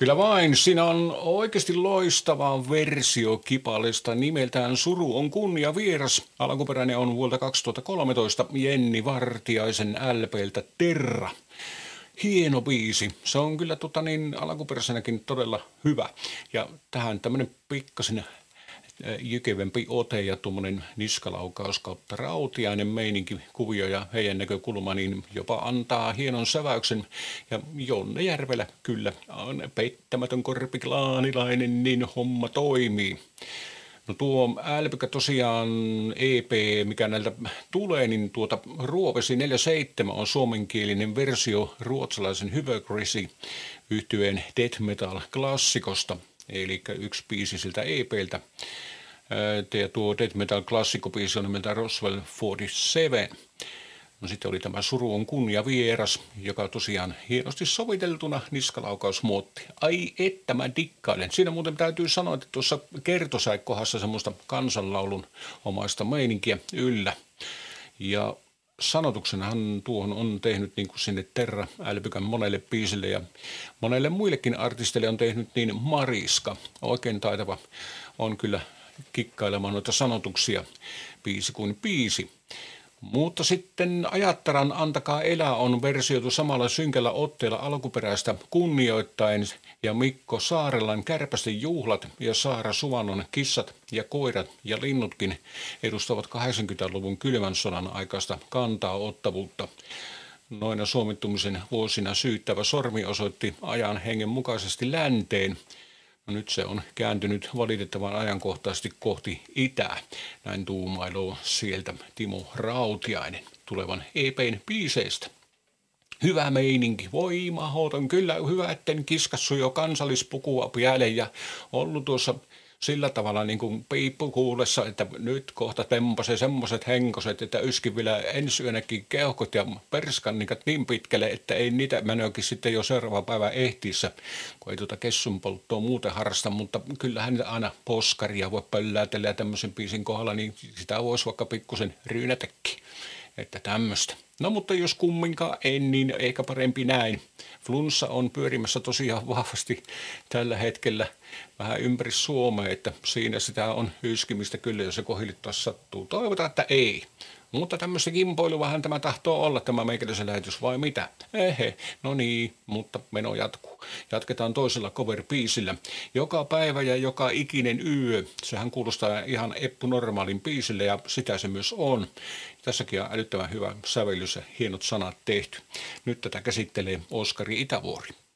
Kyllä vain, siinä on oikeasti loistava versio Kipalista nimeltään Suru on kunnia vieras. Alkuperäinen on vuodelta 2013 Jenni Vartiaisen LP:ltä Terra. Hieno biisi. Se on kyllä alkuperäisenäkin todella hyvä. Ja tähän tämmönen pikkasen jykevempi ote ja tuommoinen niskalaukaus kautta rautiainen meininki, kuvio ja heidän näkökulma, niin jopa antaa hienon säväyksen. Ja Jonne Järvelä kyllä on peittämätön korpiklaanilainen, niin homma toimii. No tuo Älpykä tosiaan EP, mikä näiltä tulee, niin Ruovesi 47 on suomenkielinen versio ruotsalaisen Hypocrisy yhtyeen death metal klassikosta, eli yksi biisi siltä EPltä. Ja tuo death metal klassikkobiisi on nimeltä Roswell 47. No sitten oli tämä Suru on kunnia vieras, joka tosiaan hienosti soviteltuna niskalaukausmuotti. Ai että mä dikkailen. Siinä muuten täytyy sanoa, että tuossa kertosäikkohassa semmoista kansanlaulun omaista meininkiä yllä. Ja sanotuksenhan tuohon on tehnyt niin kuin sinne Terra Älpykän monelle biisille ja monelle muillekin artisteille on tehnyt niin Mariska. Oikein taitava on kyllä kikkailemaan noita sanotuksia biisi kuin biisi. Mutta sitten Ajattaran Antakaa elää on versioitu samalla synkällä otteella alkuperäistä kunnioittain ja Mikko Saarellan Kärpästen juhlat ja Saara Suvannon Kissat ja koirat ja linnutkin edustavat 80-luvun kylmän sodan aikaista kantaa ottavuutta. Noina suomittumisen vuosina syyttävä sormi osoitti ajan hengen mukaisesti länteen. No nyt se on kääntynyt valitettavan ajankohtaisesti kohti itää. Näin tuumailuu sieltä Timo Rautiainen tulevan EP:n biiseistä. Hyvä meininki, voi mahoton, kyllä hyvä, etten kiskassu jo kansallispukua päälle ja ollut tuossa sillä tavalla niin kuin piippukuulessa, että nyt kohta tempasee semmoiset henkoset, että yskin vielä ensi yönäkin keuhkot ja perskannikat niin pitkälle, että ei niitä menökin sitten jo seuraava päivä ehtiissä, kun ei kessun polttoa muuten harrasta, mutta kyllähän aina poskaria voi pöllätellä ja tämmöisen biisin kohdalla, niin sitä voisi vaikka pikkusen ryynätäkin, että tämmöistä. No mutta jos kumminkaan en, niin eikä parempi näin. Flunssa on pyörimässä tosiaan vahvasti tällä hetkellä vähän ympäri Suomea, että siinä sitä on hyskimistä kyllä, jos se kohilittaa sattuu. Toivotaan, että ei. Mutta tämmöistä kimpoiluvahan tämä tahtoo olla, tämä meikäläisen lähetys, vai mitä? No niin, mutta meno jatkuu. Jatketaan toisella cover-biisillä. Joka päivä ja joka ikinen yö. Sehän kuulostaa ihan Eppu normaalin biisille ja sitä se myös on. Tässäkin on älyttömän hyvä sävellys ja hienot sanat tehty. Nyt tätä käsittelee Oskari Itävuori.